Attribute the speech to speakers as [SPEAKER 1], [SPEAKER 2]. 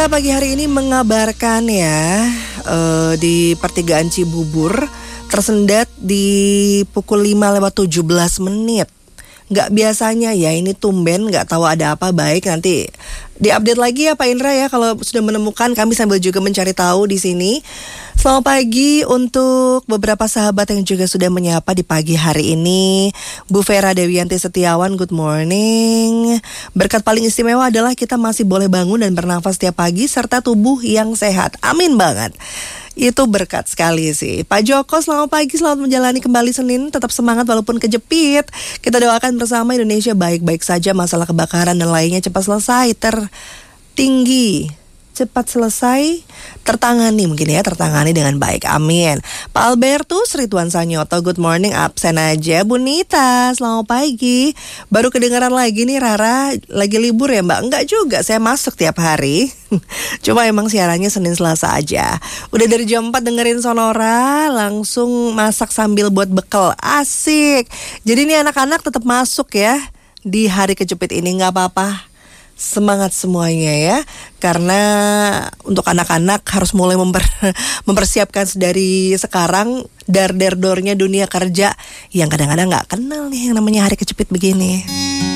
[SPEAKER 1] pagi hari ini mengabarkan ya di pertigaan Cibubur tersendat di pukul 5:17. Nggak biasanya ya, ini tumben, nggak tahu ada apa. Baik, nanti diupdate lagi ya Pak Indra ya kalau sudah menemukan. Kami sambil juga mencari tahu di sini. Selamat pagi untuk beberapa sahabat yang juga sudah menyapa di pagi hari ini. Bu Vera Dewianti Setiawan, good morning. Berkat paling istimewa adalah kita masih boleh bangun dan bernafas setiap pagi serta tubuh yang sehat. Amin banget. Itu berkat sekali sih. Pak Joko, selamat pagi, selamat menjalani kembali Senin. Tetap semangat walaupun kejepit. Kita doakan bersama Indonesia baik-baik saja. Masalah kebakaran dan lainnya cepat selesai, cepat selesai, tertangani mungkin ya, tertangani dengan baik. Amin. Pak Albertus Ridwan Sanyoto, good morning, absen aja. Bu Nita, selamat pagi. Baru kedengaran lagi nih Rara, lagi libur ya Mbak? Enggak juga, saya masuk tiap hari. Cuma emang siarannya Senin Selasa aja. Udah dari jam 4 dengerin Sonora, langsung masak sambil buat bekal. Asik. Jadi nih anak-anak tetap masuk ya di hari kejepit ini, gak apa-apa. Semangat semuanya ya. Karena untuk anak-anak harus mulai mempersiapkan dari sekarang dar-der-dornya dunia kerja yang kadang-kadang gak kenal nih yang namanya hari kejepit begini.